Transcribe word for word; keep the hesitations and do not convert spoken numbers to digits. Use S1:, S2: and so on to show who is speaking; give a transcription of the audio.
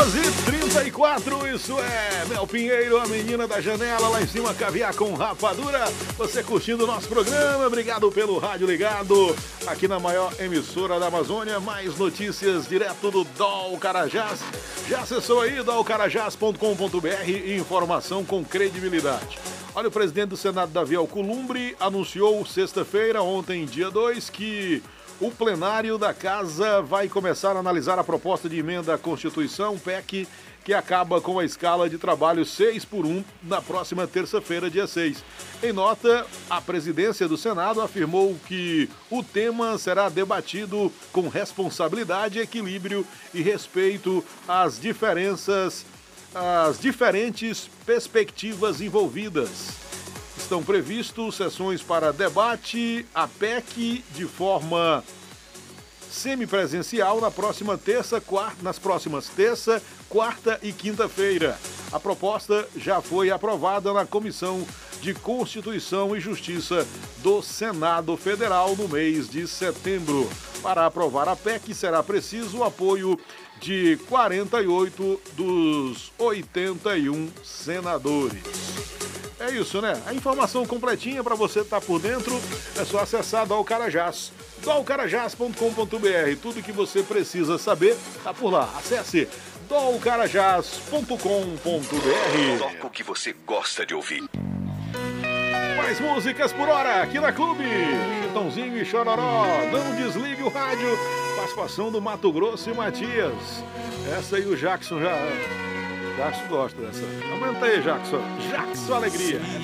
S1: duas e trinta e quatro, isso é Mel Pinheiro, a menina da janela, lá em cima, caviar com rapadura. Você curtindo o nosso programa, obrigado pelo rádio ligado, aqui na maior emissora da Amazônia. Mais notícias direto do D O L Carajás. Já acessou aí, dol carajás ponto com ponto br, informação com credibilidade. Olha, o presidente do Senado, Davi Alcolumbre, anunciou sexta-feira, ontem, dia dois, que o plenário da Casa vai começar a analisar a proposta de emenda à Constituição, P E C, que acaba com a escala de trabalho seis por um na próxima terça-feira, dia seis. Em nota, a presidência do Senado afirmou que o tema será debatido com responsabilidade, equilíbrio e respeito às diferenças, às diferentes perspectivas envolvidas. Estão previstos sessões para debate a P E C de forma semipresencial na próxima terça, quarta, nas próximas terça, quarta e quinta-feira. A proposta já foi aprovada na Comissão de Constituição e Justiça do Senado Federal no mês de setembro. Para aprovar a P E C será preciso o apoio de quarenta e oito dos oitenta e um senadores. É isso, né? A informação completinha para você estar por dentro é só acessar D O L Carajás, dol carajás ponto com ponto br. Tudo que você precisa saber está por lá. Acesse dol carajás ponto com ponto br.
S2: Toca o que você gosta de ouvir.
S1: Mais músicas por hora aqui na Clube. Chitãozinho e Chororó, não desligue o rádio. Participação do Mato Grosso e Matias. Essa aí o Jackson já... Jackson gosta dessa. Aumenta aí, Jackson. Jackson Alegria.